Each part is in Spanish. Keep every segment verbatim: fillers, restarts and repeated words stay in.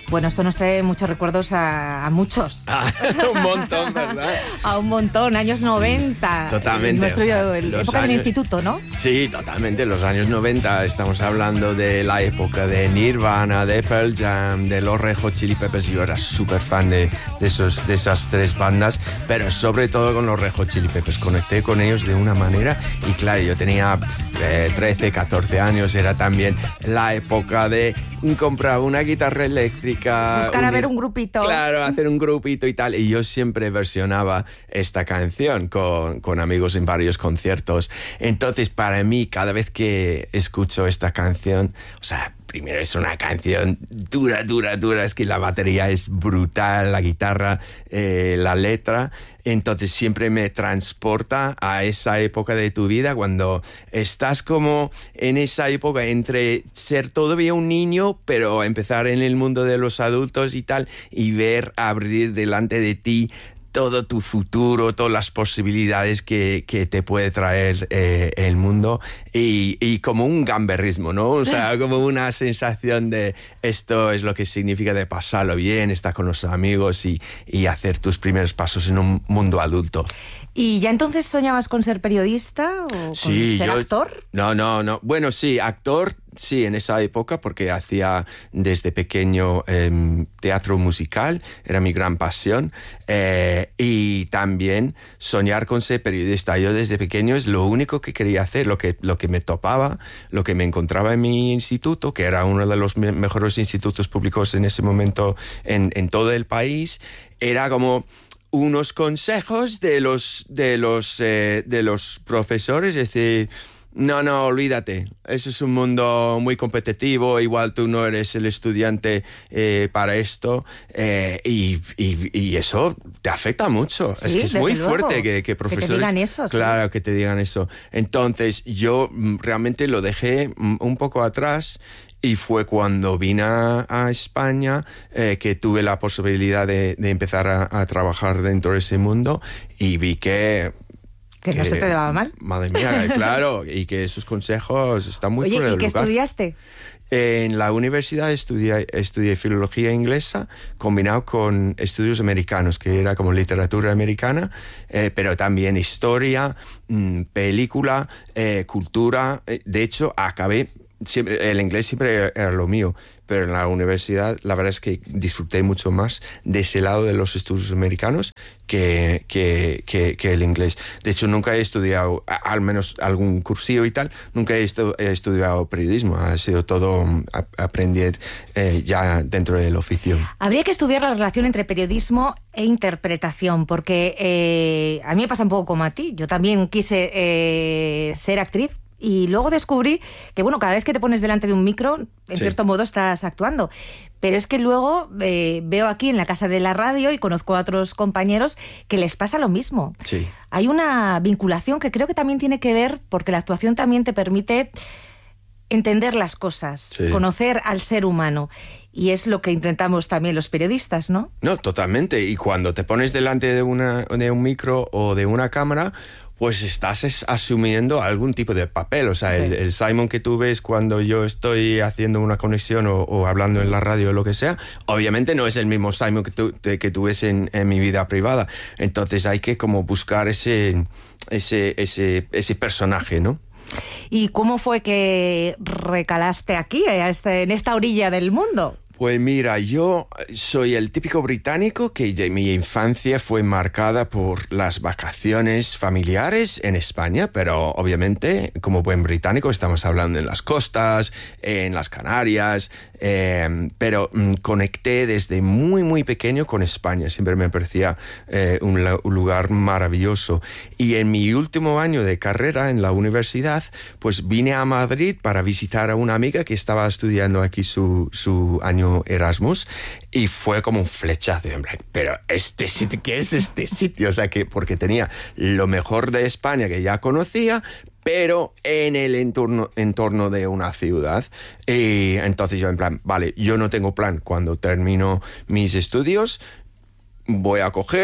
Bueno, esto nos trae muchos recuerdos a, a muchos. Ah, un montón, ¿verdad? A un montón, años noventa. Totalmente. Nuestro, O sea, el, los época del años- instituto, ¿no? Sí, totalmente. Los años noventa, estamos hablando de la época de Nirvana, de Pearl Jam, de los Red Hot Chili Peppers. Yo era súper fan de, de, esos, de esas tres bandas, pero sobre todo con los Red Hot Chili Peppers. Conecté con ellos de una manera y claro, yo tenía eh, trece, catorce años, era también la época de comprar una guitarra eléctrica. Buscar a unir- ver un grupito. Claro, hacer un grupito y tal. Y yo siempre versionaba esta canción con, con amigos en varios conciertos. Entonces, para mí, cada vez que escucho esta canción, o sea, primero es una canción dura, dura, dura. Es que la batería es brutal, la guitarra, eh, la letra. Entonces siempre me transporta a esa época de tu vida cuando estás como en esa época entre ser todavía un niño, pero empezar en el mundo de los adultos y tal, y ver abrir delante de ti todo tu futuro, todas las posibilidades que, que te puede traer eh, el mundo y, y como un gamberrismo, ¿no? O sea, como una sensación de esto es lo que significa de pasarlo bien, estar con los amigos y, y hacer tus primeros pasos en un mundo adulto. ¿Y ya entonces soñabas con ser periodista o con Sí, ser yo- actor? No, no, no. Bueno, sí, actor, sí, en esa época, porque hacía desde pequeño eh, teatro musical, era mi gran pasión, eh, y también soñar con ser periodista. Yo desde pequeño es lo único que quería hacer, lo que, lo que me topaba, lo que me encontraba en mi instituto, que era uno de los me- mejores institutos públicos en ese momento en, en todo el país, era como unos consejos de los de los eh, de los profesores, es decir, no, no, olvídate, eso es un mundo muy competitivo, igual tú no eres el estudiante eh, para esto, eh, y, y, y eso te afecta mucho. Sí, es que es muy desde luego. fuerte que, que Que te profesores... digan eso, sí. Claro, que te digan eso. Entonces, yo mm, realmente lo dejé mm, un poco atrás. Y fue cuando vine a, a España eh, que tuve la posibilidad de, de empezar a, a trabajar dentro de ese mundo y vi que... Que no se te daba mal. Madre mía, claro, y que esos consejos están muy Oye, fuera ¿y de qué lugar. estudiaste? En la universidad estudié, estudié filología inglesa combinado con estudios americanos, que era como literatura americana, eh, pero también historia, mmm, película, eh, cultura. De hecho, acabé... Siempre, el inglés siempre era lo mío, pero en la universidad la verdad es que disfruté mucho más de ese lado de los estudios americanos que, que, que, que el inglés. De hecho, nunca he estudiado, a- al menos algún cursillo y tal, nunca he, estu- he estudiado periodismo. Ha sido todo mm, a- aprender eh, ya dentro del oficio. Habría que estudiar la relación entre periodismo e interpretación, porque eh, a mí me pasa un poco como a ti. Yo también quise eh, ser actriz. Y luego descubrí que, bueno, cada vez que te pones delante de un micro, en Sí. cierto modo estás actuando. Pero es que luego eh, veo aquí en la casa de la radio y conozco a otros compañeros que les pasa lo mismo. Sí. Hay una vinculación que creo que también tiene que ver, porque la actuación también te permite entender las cosas, Sí. conocer al ser humano. Y es lo que intentamos también los periodistas, ¿no? No, totalmente. Y cuando te pones delante de, una, de un micro o de una cámara, pues estás es- asumiendo algún tipo de papel. O sea, Sí. el, el Simon que tú ves cuando yo estoy haciendo una conexión o, o hablando en la radio o lo que sea, obviamente no es el mismo Simon que tú, de- que tú ves en, en mi vida privada. Entonces hay que como buscar ese, ese, ese, ese personaje, ¿no? ¿Y cómo fue que recalaste aquí, a este- en esta orilla del mundo? Pues mira, yo soy el típico británico que de mi infancia fue marcada por las vacaciones familiares en España, pero obviamente como buen británico estamos hablando en las costas, en las Canarias, eh, pero mm, conecté desde muy muy pequeño con España, siempre me parecía eh, un, la- un lugar maravilloso. Y en mi último año de carrera en la universidad, pues vine a Madrid para visitar a una amiga que estaba estudiando aquí su, su año Erasmus y fue como un flechazo, en plan, pero este sitio, ¿qué es este sitio? O sea, que porque tenía lo mejor de España que ya conocía, pero en el entorno, entorno de una ciudad. Y entonces yo en plan, vale, yo no tengo plan cuando termino mis estudios, voy a coger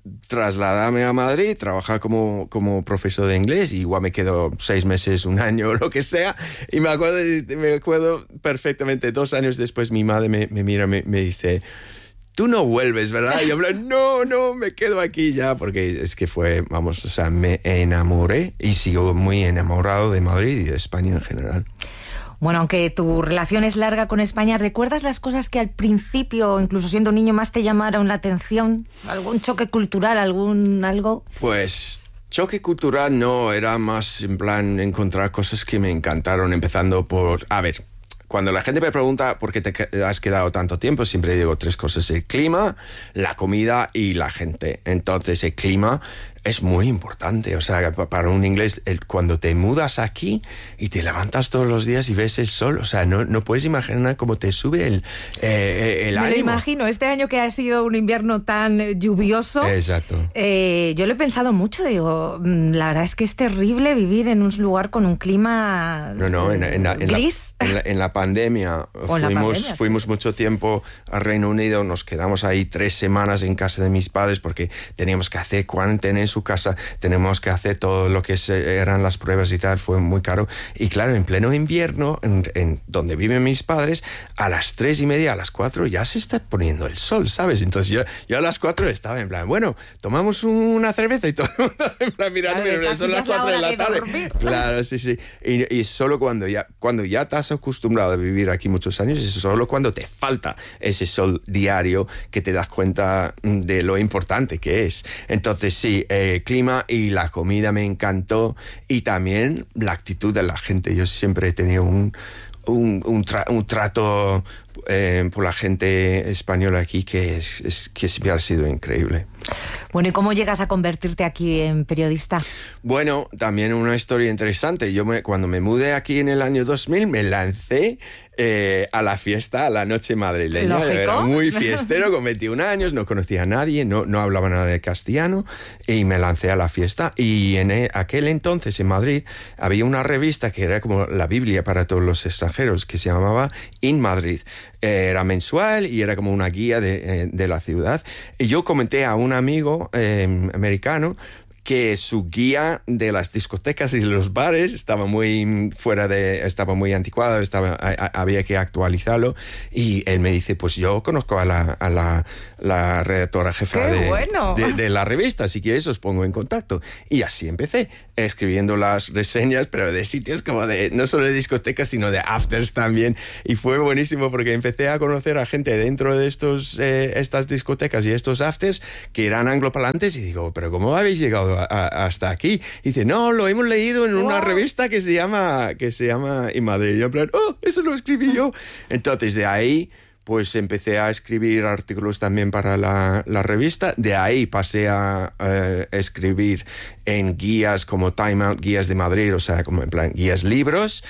trasladarme a Madrid, trabajar como, como profesor de inglés, y igual me quedo seis meses, un año, lo que sea, y me acuerdo, me acuerdo perfectamente, dos años después mi madre me, me mira y me, me dice... Tú no vuelves, ¿verdad? Y yo hablé, no, no, me quedo aquí ya, porque es que fue, vamos, o sea, me enamoré y sigo muy enamorado de Madrid y de España en general. Bueno, aunque tu relación es larga con España, ¿recuerdas las cosas que al principio, incluso siendo niño, más te llamaron la atención? ¿Algún choque cultural, algún algo? Pues... choque cultural no, era más en plan encontrar cosas que me encantaron, empezando por... A ver... Cuando la gente me pregunta por qué te has quedado tanto tiempo, siempre digo tres cosas: el clima, la comida y la gente. Entonces, el clima es muy importante. O sea, para un inglés, el, cuando te mudas aquí y te levantas todos los días y ves el sol, o sea, no, no puedes imaginar cómo te sube el, eh, el Me ánimo. lo imagino, este año que ha sido un invierno tan lluvioso. Exacto. Eh, yo lo he pensado mucho, digo, la verdad es que es terrible vivir en un lugar con un clima no, no, en, en, en gris. La, en, la, en la pandemia, fuimos, la pandemia, fuimos sí. mucho tiempo a Reino Unido, nos quedamos ahí tres semanas en casa de mis padres porque teníamos que hacer cuarentena en su casa, tenemos que hacer todo lo que se, eran las pruebas y tal, fue muy caro. Y claro, en pleno invierno, en, en donde viven mis padres, a las tres y media, a las cuatro ya se está poniendo el sol, ¿sabes? Entonces yo, yo a las cuatro estaba en plan, bueno, tomamos una cerveza y todo el mundo en plan, mirad, claro, mira, son las cuatro de la tarde. Dormir. Claro, sí, sí. Y, y solo cuando ya, cuando ya te has acostumbrado a vivir aquí muchos años, es solo cuando te falta ese sol diario que te das cuenta de lo importante que es. Entonces sí, el clima y la comida me encantó, y también la actitud de la gente. Yo siempre he tenido un, un, un, tra, un trato eh, por la gente española aquí que, es, es, que siempre ha sido increíble. Bueno, ¿y cómo llegas a convertirte aquí en periodista? Bueno, también una historia interesante. Yo me, cuando me mudé aquí en el año dos mil, me lancé eh, a la fiesta, a la noche madrileña. ¿Lógico? Era muy fiestero, con veintiún años, no conocía a nadie, no, no hablaba nada de castellano, y me lancé a la fiesta. Y en aquel entonces, en Madrid, había una revista que era como la Biblia para todos los extranjeros, que se llamaba In Madrid. Era mensual y era como una guía de, de la ciudad. Y yo comenté a un amigo eh, americano que su guía de las discotecas y de los bares estaba muy fuera de, estaba muy anticuado, estaba, a, a, había que actualizarlo, y él me dice, pues yo conozco a la, a la, la redactora jefa de, bueno. de, de la revista, si quieres os pongo en contacto. Y así empecé, escribiendo las reseñas, pero de sitios como de, no solo de discotecas, sino de afters también, y fue buenísimo porque empecé a conocer a gente dentro de estos, eh, estas discotecas y estos afters que eran angloparlantes, y digo, pero ¿cómo habéis llegado A, a, hasta aquí? Y dice, no, lo hemos leído en una wow. revista que se llama que se llama In Madrid. Y yo en plan, oh, eso lo escribí yo. Entonces de ahí pues empecé a escribir artículos también para la, la revista. De ahí pasé a, a escribir en guías como Time Out, guías de Madrid, o sea, como en plan guías libros,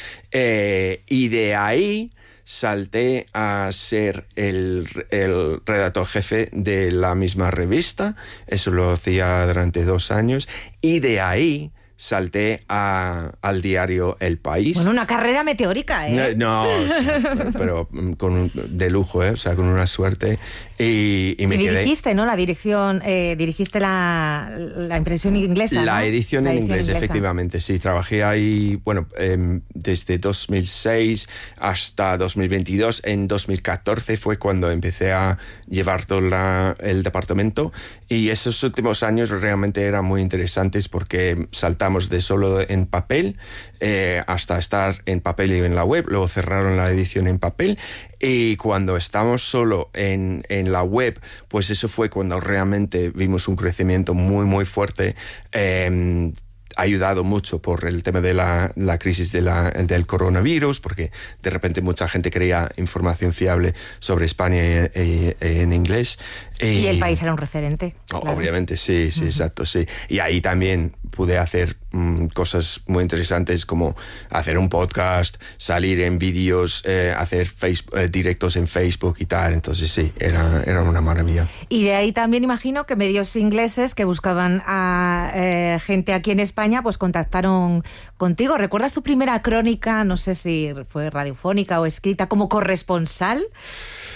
eh, y de ahí salté a ser el, el redactor jefe de la misma revista. Eso lo hacía durante dos años. Y de ahí salté a, al diario El País. Bueno, una carrera meteórica, ¿eh? No, no, pero, pero con un, de lujo, ¿eh? O sea, con una suerte. Y, y me y quedé... dirigiste, ¿no? La dirección, eh, dirigiste la, la impresión inglesa, La ¿no? edición la en edición inglés, inglesa. Efectivamente, sí. Trabajé ahí, bueno, eh, desde dos mil seis hasta dos mil veintidós. En dos mil catorce fue cuando empecé a llevar todo la, el departamento. Y esos últimos años realmente eran muy interesantes porque saltamos de solo en papel eh, hasta estar en papel y en la web. Luego cerraron la edición en papel. Y cuando estamos solo en, en la web, pues eso fue cuando realmente vimos un crecimiento muy, muy fuerte, eh, ayudado mucho por el tema de la, la crisis de la, del coronavirus, porque de repente mucha gente quería información fiable sobre España y, y, y en inglés. Y, y El País era un referente. Oh, claro. Obviamente, sí, sí, uh-huh. exacto, sí. Y ahí también pude hacer mm, cosas muy interesantes como hacer un podcast, salir en vídeos, eh, hacer face, eh, directos en Facebook y tal. Entonces sí, era, era una maravilla. Y de ahí también imagino que medios ingleses que buscaban a eh, gente aquí en España, pues contactaron contigo. ¿Recuerdas tu primera crónica, no sé si fue radiofónica o escrita, como corresponsal?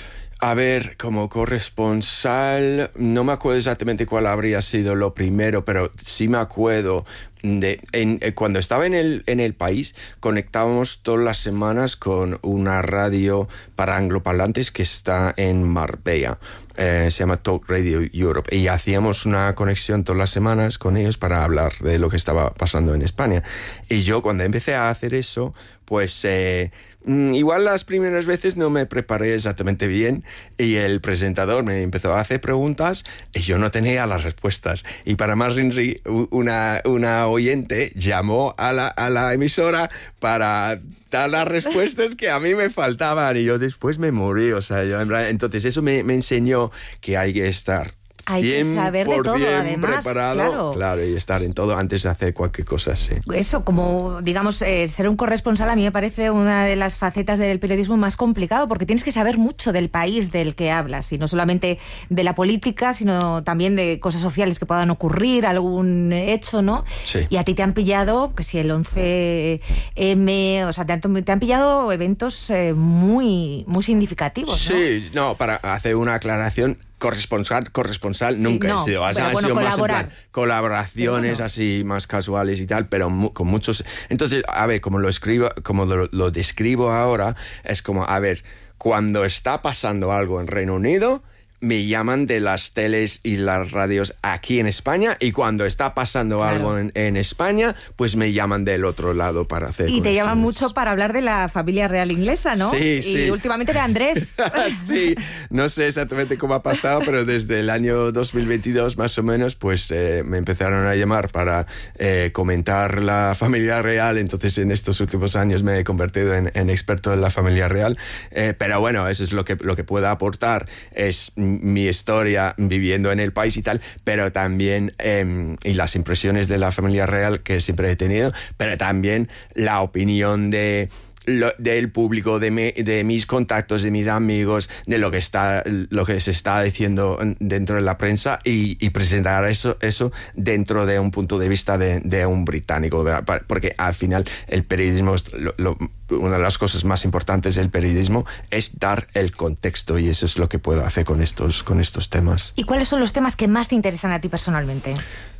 A ver, como corresponsal, no me acuerdo exactamente cuál habría sido lo primero, pero sí me acuerdo de en, eh, cuando estaba en el, en el país, conectábamos todas las semanas con una radio para angloparlantes que está en Marbella. Eh, se llama Talk Radio Europe, y hacíamos una conexión todas las semanas con ellos para hablar de lo que estaba pasando en España. Y yo, cuando empecé a hacer eso, pues eh, igual las primeras veces no me preparé exactamente bien, y el presentador me empezó a hacer preguntas y yo no tenía las respuestas. Y para más Rinri, una, una oyente llamó a la, a la emisora para dar las respuestas que a mí me faltaban, y yo después me morí. O sea, yo, entonces eso me, me enseñó que hay que estar Hay que saber de todo, además, preparado, claro. claro, y estar en todo antes de hacer cualquier cosa, sí. Eso, como, digamos, eh, ser un corresponsal a mí me parece una de las facetas del periodismo más complicado, porque tienes que saber mucho del país del que hablas, y no solamente de la política, sino también de cosas sociales que puedan ocurrir, algún hecho, ¿no? Sí. Y a ti te han pillado, que si el once eme, o sea, te han, te han pillado eventos eh, muy, muy significativos, ¿no? Sí, no, para hacer una aclaración, corresponsal, corresponsal sí, nunca no, he sido. O sea, bueno, han sido más en plan colaboraciones bueno. así más casuales y tal, pero mu- con muchos. Entonces, a ver, como lo escribo, como lo, lo describo ahora, es como, a ver, cuando está pasando algo en Reino Unido, me llaman de las teles y las radios aquí en España, y cuando está pasando claro. algo en, en España, pues me llaman del otro lado para hacer Y te llaman conexiones. mucho para hablar de la familia real inglesa, ¿no? Sí, y sí. últimamente de Andrés. Sí, no sé exactamente cómo ha pasado, pero desde el año dos mil veintidós más o menos, pues eh, me empezaron a llamar para eh, comentar la familia real. Entonces en estos últimos años me he convertido en, en experto en la familia real. Eh, pero bueno, eso es lo que, lo que puedo aportar, es mi historia viviendo en el país y tal, pero también eh, y las impresiones de la familia real que siempre he tenido, pero también la opinión de Lo, del público, de, me, de mis contactos, de mis amigos, de lo que está, lo que se está diciendo dentro de la prensa, y, y presentar eso, eso dentro de un punto de vista de, de un británico, ¿verdad? Porque al final el periodismo, lo, lo, una de las cosas más importantes del periodismo es dar el contexto, y eso es lo que puedo hacer con estos, con estos temas. ¿Y cuáles son los temas que más te interesan a ti personalmente?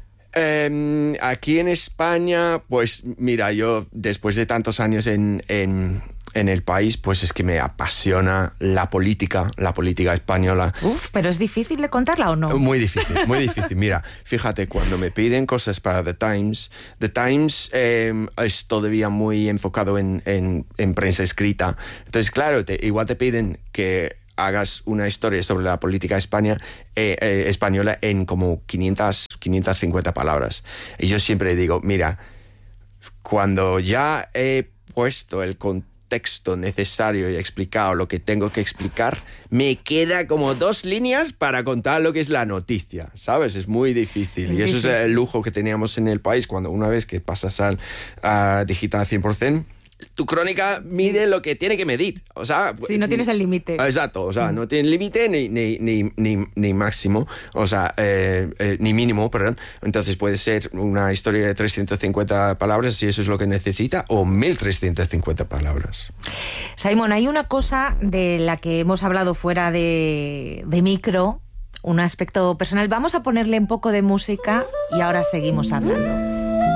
Eh, aquí en España, pues mira, yo después de tantos años en, en, en el país, pues es que me apasiona la política, la política española. Uf, pero ¿es difícil de contarla o no? Muy difícil, muy difícil. Mira, fíjate, cuando me piden cosas para The Times, The Times eh, es todavía muy enfocado en, en, en prensa escrita. Entonces, claro, te, igual te piden que hagas una historia sobre la política España, eh, eh, española en como quinientas, quinientas cincuenta palabras. Y yo siempre digo, mira, cuando ya he puesto el contexto necesario y explicado lo que tengo que explicar, me queda como dos líneas para contar lo que es la noticia, ¿sabes? Es muy difícil. Es y eso difícil. es el lujo que teníamos en el país, cuando una vez que pasas al a digital cien por ciento, tu crónica mide lo que tiene que medir. O sea, Sí, no tienes el límite. Exacto, o sea, no tiene límite ni, ni, ni, ni, ni máximo, o sea, eh, eh, ni mínimo, perdón. Entonces puede ser una historia de trescientas cincuenta palabras, si eso es lo que necesita, o mil trescientas cincuenta palabras. Simon, hay una cosa de la que hemos hablado fuera de, de micro, un aspecto personal. Vamos a ponerle un poco de música y ahora seguimos hablando.